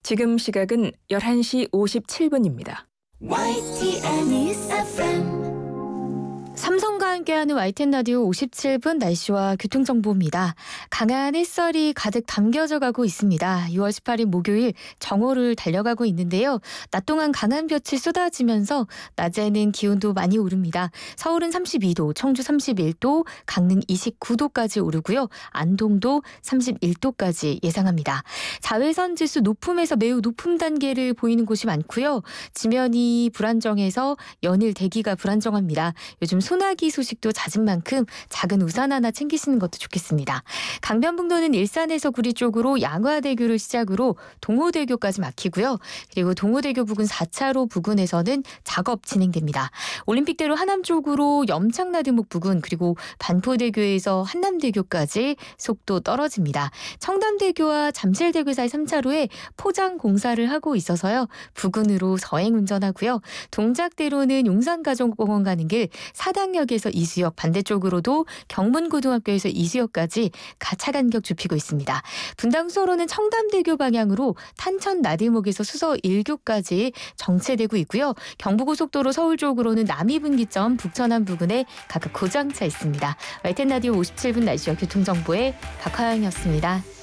지금 시각은 11시 57분입니다. YTN News FM. 삼성과 함께하는 YTN 라디오 57분 날씨와 교통정보입니다. 강한 햇살이 가득 담겨져 가고 있습니다. 6월 18일 목요일 정오를 달려가고 있는데요. 낮 동안 강한 볕이 쏟아지면서 낮에는 기온도 많이 오릅니다. 서울은 32도, 청주 31도, 강릉 29도까지 오르고요. 안동도 31도까지 예상합니다. 자외선 지수 높음에서 매우 높음 단계를 보이는 곳이 많고요. 지면이 불안정해서 연일 대기가 불안정합니다. 요즘 소나기 소식도 잦은 만큼 작은 우산 하나 챙기시는 것도 좋겠습니다. 강변북로는 일산에서 구리 쪽으로 양화대교를 시작으로 동호대교까지 막히고요. 그리고 동호대교 부근 4차로 부근에서는 작업 진행됩니다. 올림픽대로 하남 쪽으로 염창나들목 부근 그리고 반포대교에서 한남대교까지 속도 떨어집니다. 청담대교와 잠실대교 사이 3차로에 포장 공사를 하고 있어서요. 부근으로 서행 운전하고요. 동작대로는 용산가족공원 가는 길 사당역에서 이수역 반대쪽으로도 경문고등학교에서 이수역까지 가차 간격 좁히고 있습니다. 분당수로는 청담대교 방향으로 탄천 나들목에서 수서 1교까지 정체되고 있고요. 경부고속도로 서울 쪽으로는 남이분기점 북천안 부근에 각각 고장차 있습니다. YTN 라디오 57분 날씨와 교통정보의 박화영이었습니다.